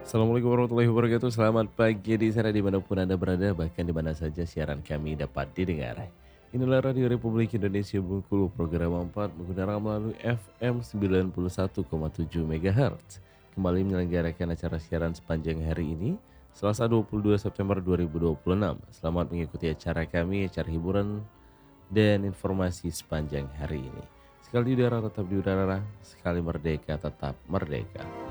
Assalamualaikum warahmatullahi wabarakatuh. Selamat pagi di sana dimanapun Anda berada, bahkan di mana saja siaran kami dapat didengar. Inilah Radio Republik Indonesia Bengkulu, program 4 menggunakan melalui FM 91,7 MHz. Kembali menyelenggarakan acara siaran sepanjang hari ini, Selasa 22 September 2026. Selamat mengikuti acara kami, acara hiburan dan informasi sepanjang hari ini. Sekali di udara tetap di udara, sekali merdeka tetap merdeka.